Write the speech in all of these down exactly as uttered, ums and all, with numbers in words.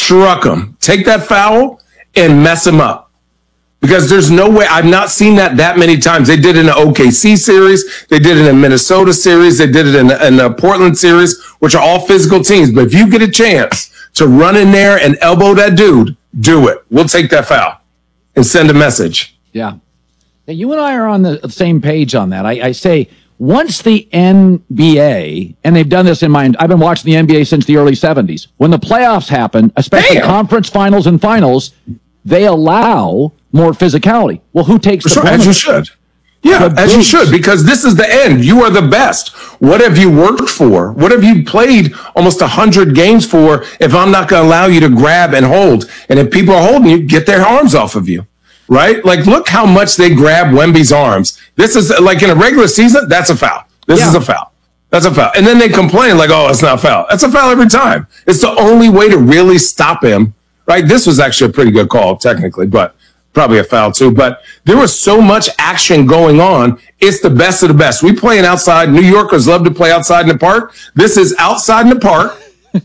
struck him. Take that foul and mess him up. Because there's no way, I've not seen that that many times. They did it in the O K C series. They did it in the Minnesota series. They did it in the, in the Portland series, which are all physical teams. But if you get a chance to run in there and elbow that dude, do it. We'll take that foul and send a message. Yeah. Now, you and I are on the same page on that. I, I say once the N B A, and they've done this in mind, I've been watching the N B A since the early seventies. When the playoffs happen, especially Damn. conference finals and finals, they allow more physicality. Well, who takes the sure, as you should. Yeah, as you should, because this is the end. You are the best. What have you worked for? What have you played almost one hundred games for if I'm not going to allow you to grab and hold? And if people are holding you, get their arms off of you, right? Like, look how much they grab Wemby's arms. This is like in a regular season, that's a foul. This yeah. is a foul. That's a foul. And then they complain like, oh, it's not a foul. That's a foul every time. It's the only way to really stop him, right? This was actually a pretty good call, technically, but probably a foul too, but there was so much action going on. It's the best of the best. We playing outside. New Yorkers love to play outside in the park. This is outside in the park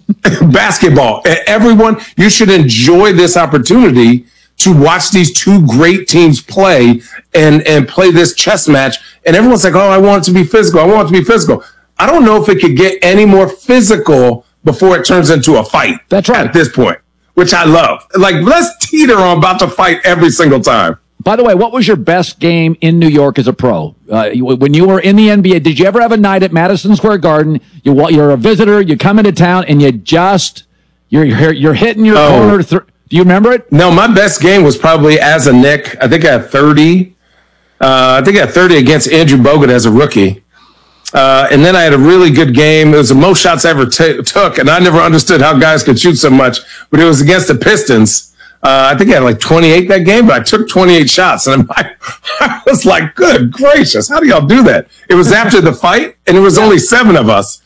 basketball. And everyone, you should enjoy this opportunity to watch these two great teams play and, and play this chess match. And everyone's like, oh, I want it to be physical. I want it to be physical. I don't know if it could get any more physical before it turns into a fight. That's right. At this point. Which I love. Like, let's teeter on about to fight every single time. By the way, what was your best game in New York as a pro? Uh, when you were in the N B A, did you ever have a night at Madison Square Garden? You, you're a visitor, you come into town, and you just, you're you're, you're hitting your oh. corner. Th- Do you remember it? No, my best game was probably as a Knick. I think I had thirty. Uh, I think I had thirty against Andrew Bogut as a rookie. Uh, and then I had a really good game. It was the most shots I ever t- took, and I never understood how guys could shoot so much. But it was against the Pistons. Uh, I think I had like twenty-eight that game, but I took twenty-eight shots. And I, I was like, good gracious, how do y'all do that? It was after the fight, and it was only seven of us.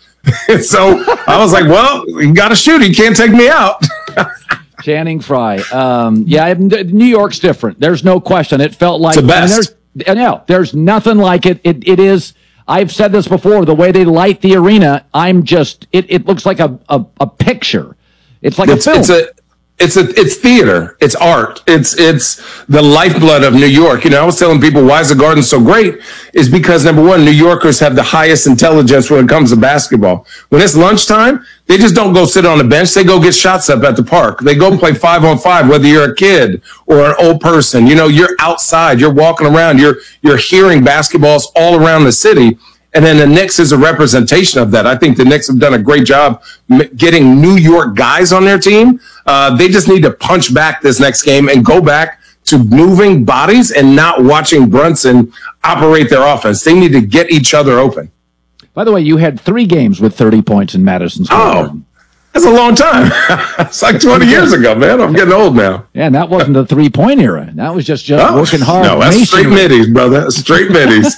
So I was like, well, you got to shoot. He can't take me out. Channing Frye. Um, yeah, New York's different. There's no question. It felt like it's the best. There's, no, there's nothing like it. It, it is. I've said this before, the way they light the arena, I'm just, it, it looks like a, a, a picture. It's like it's, a film. It's a, it's a, it's theater. It's art. It's, it's the lifeblood of New York. You know, I was telling people why is the Garden so great is because number one, New Yorkers have the highest intelligence when it comes to basketball. When it's lunchtime, they just don't go sit on the bench. They go get shots up at the park. They go play five on five, whether you're a kid or an old person. You know, you're outside, you're walking around, you're you're hearing basketballs all around the city. And then the Knicks is a representation of that. I think the Knicks have done a great job getting New York guys on their team. Uh, they just need to punch back this next game and go back to moving bodies and not watching Brunson operate their offense. They need to get each other open. By the way, you had three games with thirty points in Madison Square Garden. Oh, that's a long time. It's like twenty years ago, man. I'm getting old now. Yeah, and that wasn't the three-point era. That was just, just oh, working hard. No, that's straight middies, brother. That's straight middies.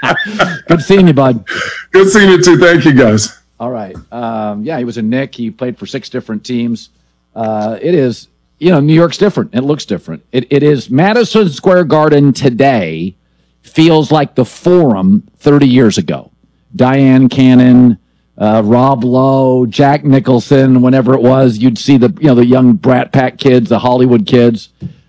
Good seeing you, bud. Good seeing you, too. Thank you, guys. All right. Um, yeah, he was a Knick. He played for six different teams. Uh, it is, you know, New York's different. It looks different. It, it is Madison Square Garden today feels like the Forum thirty years ago. Diane Cannon, uh, Rob Lowe, Jack Nicholson, whenever it was, you'd see the, you know, the young Brat Pack kids, the Hollywood kids.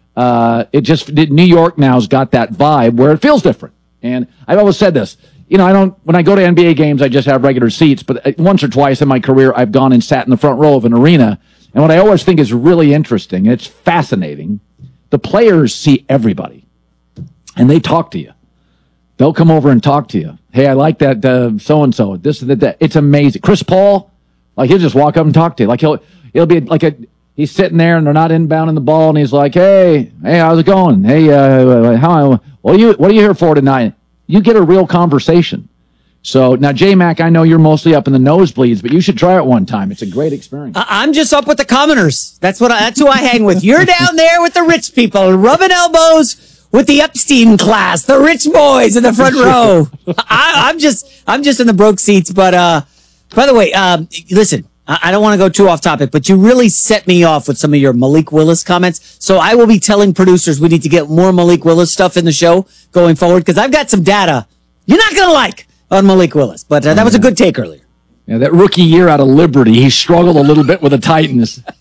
Uh, it just, New York now has got that vibe where it feels different. And I've always said this, you know, I don't, when I go to N B A games, I just have regular seats, but once or twice in my career, I've gone and sat in the front row of an arena. And what I always think is really interesting, and it's fascinating, the players see everybody and they talk to you. They'll come over and talk to you. Hey, I like that uh, so-and-so, this and that. It's amazing. Chris Paul, like he'll just walk up and talk to you. Like he'll, he'll be like a, he's sitting there and they're not inbounding the ball and he's like, hey, hey, how's it going? Hey, uh, how, what are you, what are you here for tonight? You get a real conversation. So now, J-Mac, I know you're mostly up in the nosebleeds, but you should try it one time. It's a great experience. I'm just up with the commoners. That's what I, that's who I hang with. You're down there with the rich people, rubbing elbows with the Epstein class, the rich boys in the front row. I, I'm just, I'm just in the broke seats. But uh, by the way, um, listen, I, I don't want to go too off topic, but you really set me off with some of your Malik Willis comments. So I will be telling producers we need to get more Malik Willis stuff in the show going forward because I've got some data you're not gonna like on Malik Willis. But uh, that was a good take earlier. Yeah, that rookie year out of Liberty, he struggled a little bit with the Titans.